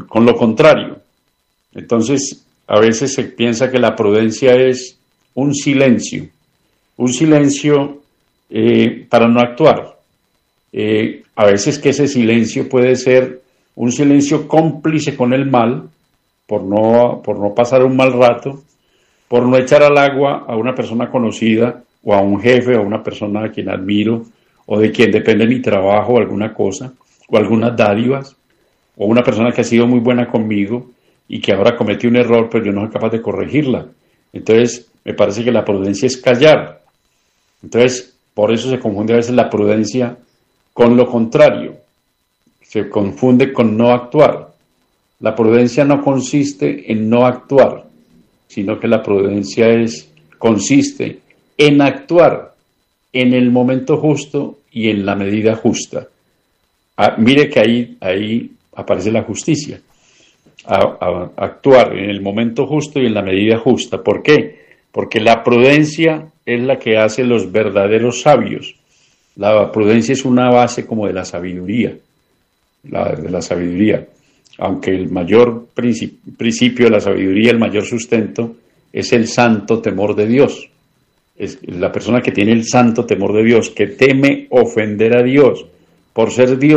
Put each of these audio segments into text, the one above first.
con lo contrario. Entonces, a veces se piensa que la prudencia es un silencio para no actuar. A veces que ese silencio puede ser un silencio cómplice con el mal, por no pasar un mal rato, por no echar al agua a una persona conocida, o a un jefe, o a una persona a quien admiro, o de quien depende mi trabajo, o alguna cosa, o algunas dádivas, o una persona que ha sido muy buena conmigo, y que ahora cometió un error, pero yo no soy capaz de corregirla. Entonces, me parece que la prudencia es callar. Entonces, por eso se confunde a veces la prudencia con lo contrario. Se confunde con no actuar. La prudencia no consiste en no actuar, sino que la prudencia consiste en actuar en el momento justo y en la medida justa. Mire que ahí aparece la justicia. A actuar en el momento justo y en la medida justa. ¿Por qué? Porque la prudencia es la que hace los verdaderos sabios. La prudencia es una base como de la sabiduría, de la sabiduría. Aunque el mayor principio de la sabiduría, el mayor sustento, es el santo temor de Dios. Es la persona que tiene el santo temor de Dios, que teme ofender a Dios, por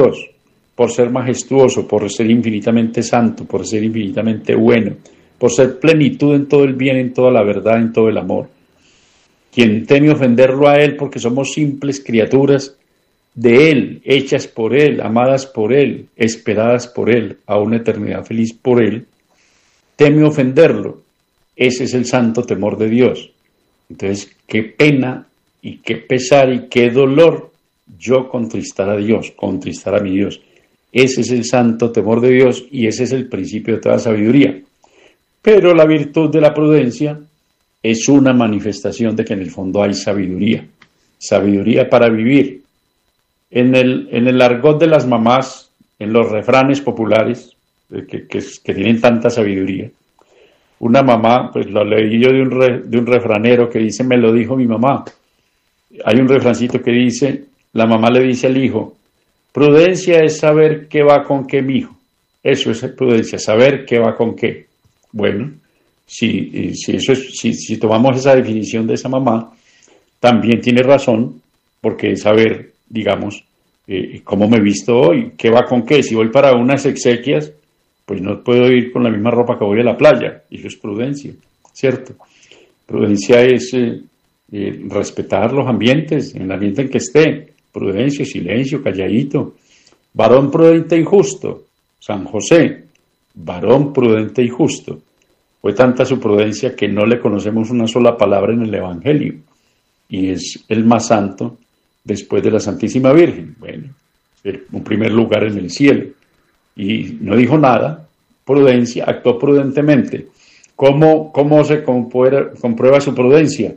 ser majestuoso, por ser infinitamente santo, por ser infinitamente bueno, por ser plenitud en todo el bien, en toda la verdad, en todo el amor. Quien teme ofenderlo a Él porque somos simples criaturas de Él, hechas por Él, amadas por Él, esperadas por Él, a una eternidad feliz por Él, teme ofenderlo. Ese es el santo temor de Dios. Entonces, qué pena y qué pesar y qué dolor yo contristar a Dios, contristar a mi Dios. Ese es el santo temor de Dios y ese es el principio de toda sabiduría. Pero la virtud de la prudencia es una manifestación de que en el fondo hay sabiduría. Sabiduría para vivir. En el argot de las mamás, en los refranes populares, que tienen tanta sabiduría, una mamá, pues lo leí yo de un refranero que dice, me lo dijo mi mamá. Hay un refrancito que dice, la mamá le dice al hijo, prudencia es saber qué va con qué, mijo. Eso es prudencia, saber qué va con qué. Bueno, si tomamos esa definición de esa mamá, también tiene razón, porque es saber, digamos, cómo me he visto hoy, qué va con qué. Si voy para unas exequias, pues no puedo ir con la misma ropa que voy a la playa. Y eso es prudencia, ¿cierto? Prudencia es respetar los ambientes, en el ambiente en que esté. Prudencia, silencio, calladito. Varón prudente y justo, San José, varón prudente y justo. Fue tanta su prudencia que no le conocemos una sola palabra en el Evangelio. Y es el más santo después de la Santísima Virgen. Bueno, un primer lugar en el cielo. Y no dijo nada, prudencia, actuó prudentemente. ¿Cómo se comprueba su prudencia?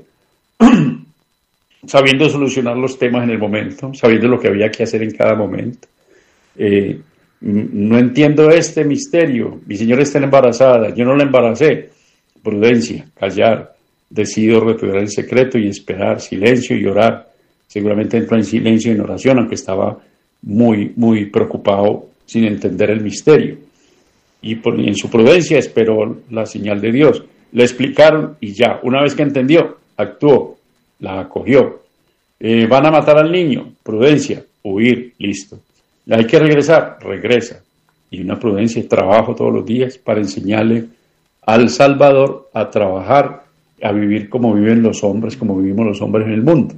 Sabiendo solucionar los temas en el momento, sabiendo lo que había que hacer en cada momento. No entiendo este misterio, mi señora está embarazada, yo no la embaracé. Prudencia, callar, decido retener el secreto y esperar, silencio y orar. Seguramente entró en silencio y en oración, aunque estaba muy, muy preocupado sin entender el misterio. Y en su prudencia esperó la señal de Dios. Le explicaron y ya, una vez que entendió, actuó, la acogió. Van a matar al niño, prudencia, huir, listo. Hay que regresar, regresa. Y una prudencia, trabajo todos los días para enseñarle al Salvador a trabajar, a vivir como viven los hombres, como vivimos los hombres en el mundo.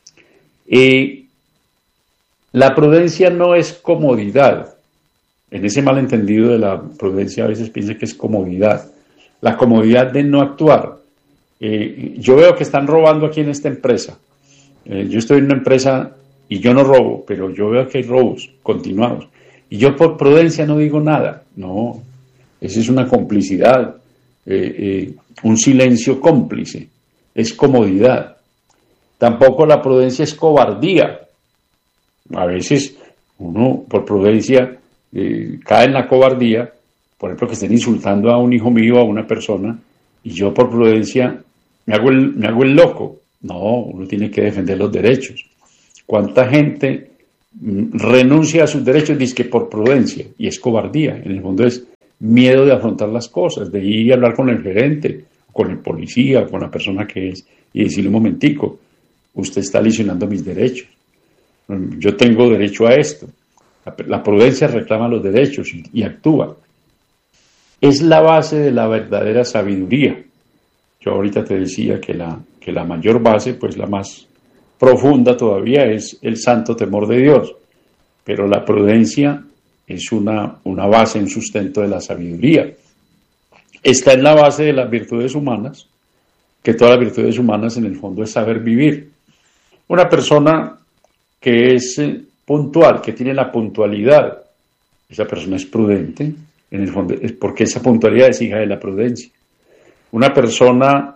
La prudencia no es comodidad. En ese malentendido de la prudencia a veces piensa que es comodidad. La comodidad de no actuar. Yo veo que están robando aquí en esta empresa. Yo estoy en una empresa y yo no robo, pero yo veo que hay robos continuados. Y yo por prudencia no digo nada. No, esa es una complicidad, un silencio cómplice. Es comodidad. Tampoco la prudencia es cobardía. A veces uno por prudencia cae en la cobardía, por ejemplo que estén insultando a un hijo mío, a una persona, y yo por prudencia me hago el loco. No, uno tiene que defender los derechos. ¿Cuánta gente renuncia a sus derechos dice que por prudencia? Y es cobardía, en el fondo es miedo de afrontar las cosas, de ir y hablar con el gerente, con el policía, con la persona que es, y decirle un momentico, usted está lesionando mis derechos. Yo tengo derecho a esto. La prudencia reclama los derechos y actúa. Es la base de la verdadera sabiduría. Yo ahorita te decía que la mayor base, pues la más profunda todavía, es el santo temor de Dios. Pero la prudencia es una base, un sustento de la sabiduría. Está en la base de las virtudes humanas, que todas las virtudes humanas en el fondo es saber vivir. Una persona que es puntual, que tiene la puntualidad, esa persona es prudente, en el fondo, es porque esa puntualidad es hija de la prudencia. Una persona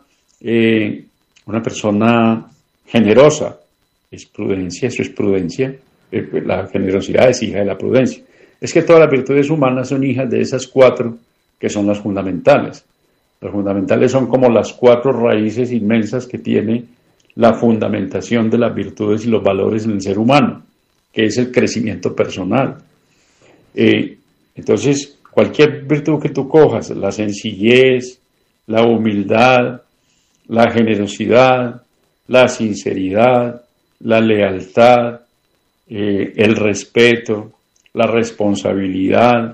generosa es prudencia, eso es prudencia. La generosidad es hija de la prudencia. Es que todas las virtudes humanas son hijas de esas cuatro que son las fundamentales. Las fundamentales son como las cuatro raíces inmensas que tiene la fundamentación de las virtudes y los valores en el ser humano, que es el crecimiento personal. Entonces, cualquier virtud que tú cojas, la sencillez, la humildad, la generosidad, la sinceridad, la lealtad, el respeto, la responsabilidad,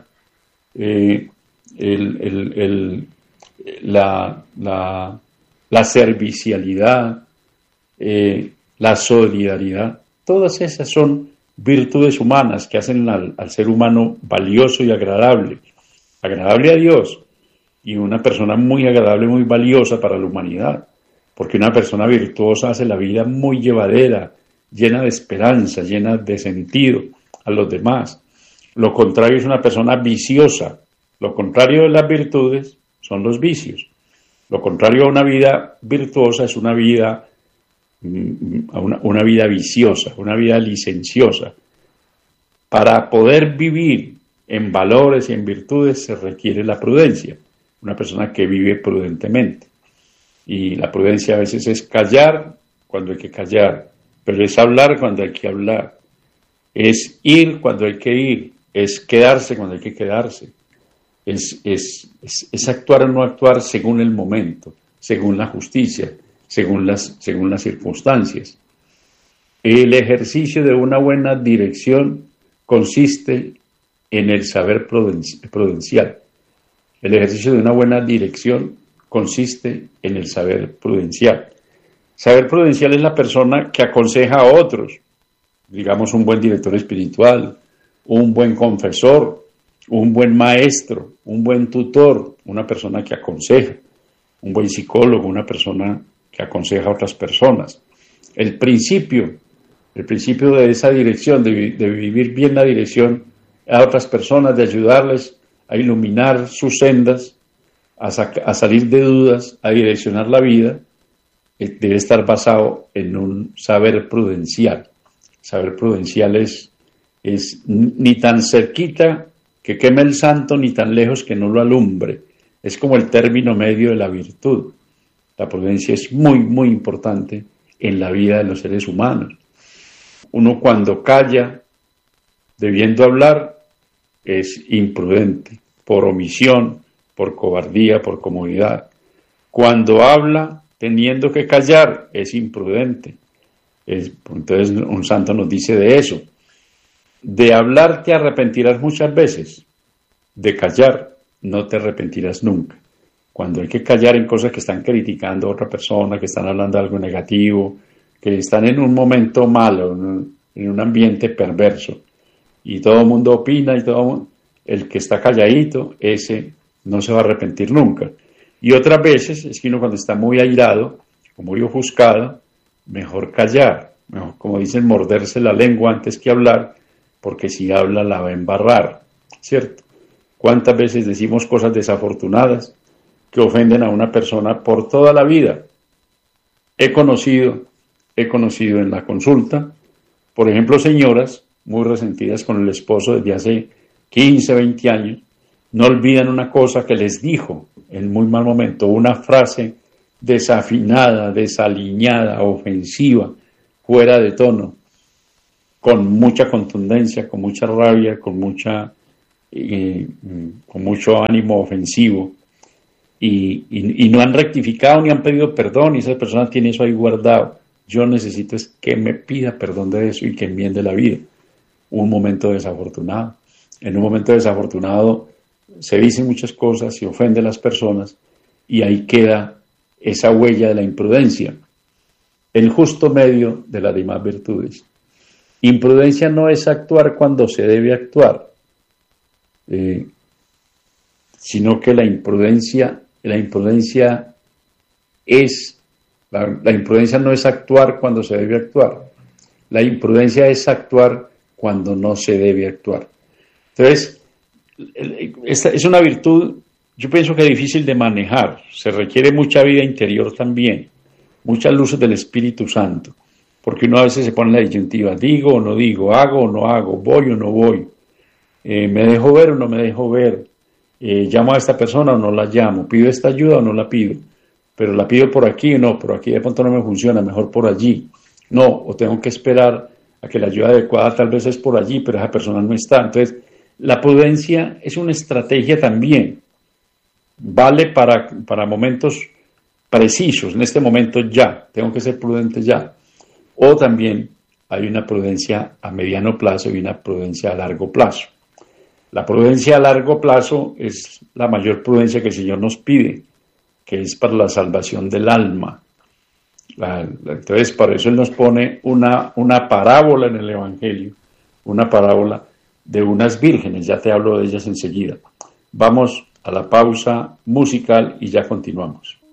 la servicialidad, la solidaridad, todas esas son virtudes humanas que hacen al ser humano valioso y agradable a Dios, y una persona muy agradable, muy valiosa para la humanidad, porque una persona virtuosa hace la vida muy llevadera, llena de esperanza, llena de sentido a los demás. Lo contrario es una persona viciosa. Lo contrario de las virtudes son los vicios. Lo contrario a una vida virtuosa es una vida viciosa, una vida licenciosa. Para poder vivir en valores y en virtudes se requiere la prudencia. Una persona que vive prudentemente. Y la prudencia a veces es callar cuando hay que callar, pero es hablar cuando hay que hablar. Es ir cuando hay que ir, es quedarse cuando hay que quedarse. Es actuar o no actuar según el momento, según la justicia, según las circunstancias. El ejercicio de una buena dirección consiste en el saber prudencial. El ejercicio de una buena dirección consiste en el saber prudencial. Saber prudencial es la persona que aconseja a otros, digamos un buen director espiritual, un buen confesor, un buen maestro, un buen tutor, una persona que aconseja, un buen psicólogo, una persona que aconseja a otras personas. El principio de esa dirección, de vivir bien la dirección a otras personas, de ayudarles a iluminar sus sendas, a salir de dudas, a direccionar la vida, debe estar basado en un saber prudencial. Saber prudencial es ni tan cerquita que queme el santo, ni tan lejos que no lo alumbre. Es como el término medio de la virtud. La prudencia es muy, muy importante en la vida de los seres humanos. Uno cuando calla, debiendo hablar, es imprudente, por omisión, por cobardía, por comodidad. Cuando habla, teniendo que callar, es imprudente. Entonces un santo nos dice de eso. De hablar te arrepentirás muchas veces, de callar no te arrepentirás nunca. Cuando hay que callar en cosas que están criticando a otra persona, que están hablando de algo negativo, que están en un momento malo, en un ambiente perverso, y todo el mundo opina, el que está calladito, ese no se va a arrepentir nunca. Y otras veces es que uno cuando está muy airado o muy ofuscado, mejor callar, mejor, como dicen, morderse la lengua antes que hablar, porque si habla la va a embarrar, ¿cierto? ¿Cuántas veces decimos cosas desafortunadas que ofenden a una persona por toda la vida? He conocido en la consulta, por ejemplo, señoras muy resentidas con el esposo desde hace 15, 20 años, no olvidan una cosa que les dijo en muy mal momento, una frase desafinada, desaliñada, ofensiva, fuera de tono, con mucha contundencia, con mucha rabia, con mucha con mucho ánimo ofensivo y no han rectificado ni han pedido perdón y esa persona tiene eso ahí guardado. Yo necesito es que me pida perdón de eso y que enmiende la vida. Un momento desafortunado. En un momento desafortunado se dicen muchas cosas, se ofende a las personas y ahí queda esa huella de la imprudencia. El justo medio de las demás virtudes. Imprudencia no es actuar cuando se debe actuar, sino que la imprudencia no es actuar cuando se debe actuar. La imprudencia es actuar cuando no se debe actuar. Entonces, esta es una virtud, yo pienso que es difícil de manejar. Se requiere mucha vida interior también, muchas luces del Espíritu Santo, porque uno a veces se pone en la disyuntiva, digo o no digo, hago o no hago, voy o no voy, me dejo ver o no me dejo ver, llamo a esta persona o no la llamo, pido esta ayuda o no la pido, pero la pido por aquí o no, por aquí de pronto no me funciona, mejor por allí, no, o tengo que esperar a que la ayuda adecuada tal vez es por allí, pero esa persona no está. Entonces, la prudencia es una estrategia también, vale para momentos precisos, en este momento ya, tengo que ser prudente ya, o también hay una prudencia a mediano plazo y una prudencia a largo plazo. La prudencia a largo plazo es la mayor prudencia que el Señor nos pide, que es para la salvación del alma. Entonces, para eso Él nos pone una parábola en el Evangelio, una parábola de unas vírgenes, ya te hablo de ellas enseguida. Vamos a la pausa musical y ya continuamos.